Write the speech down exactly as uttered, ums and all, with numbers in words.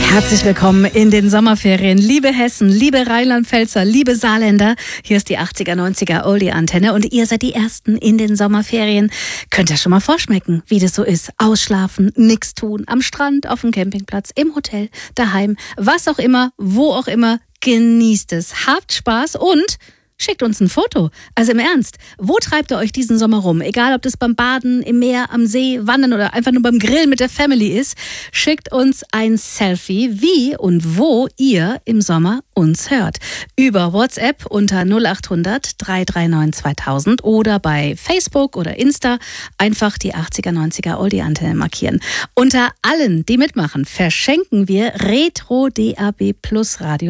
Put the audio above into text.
Herzlich willkommen in den Sommerferien. Liebe Hessen, liebe Rheinland-Pfälzer, liebe Saarländer. Hier ist die achtziger, neunziger Oldie-Antenne und ihr seid die Ersten in den Sommerferien. Könnt ihr schon mal vorschmecken, wie das so ist. Ausschlafen, nix tun, am Strand, auf dem Campingplatz, im Hotel, daheim, was auch immer, wo auch immer. Genießt es, habt Spaß und schickt uns ein Foto. Also im Ernst, wo treibt ihr euch diesen Sommer rum? Egal, ob das beim Baden, im Meer, am See, Wandern oder einfach nur beim Grillen mit der Family ist. Schickt uns ein Selfie, wie und wo ihr im Sommer uns hört. Über WhatsApp unter null acht hundert, drei drei neun, zweitausend oder bei Facebook oder Insta einfach die achtziger, neunziger Oldie-Antenne markieren. Unter allen, die mitmachen, verschenken wir Retro D A B Plus Radio